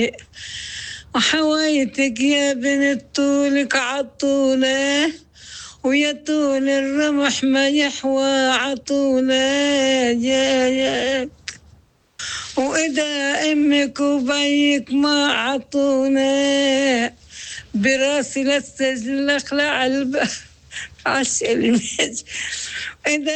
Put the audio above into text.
وحوايتك يا بنت طولك عطولة، ويا طول الرمح ما يحوى عطولة يا وإذا أمك وبيك ما عطونا براسي للسجن لخلع عالسلمج. إذا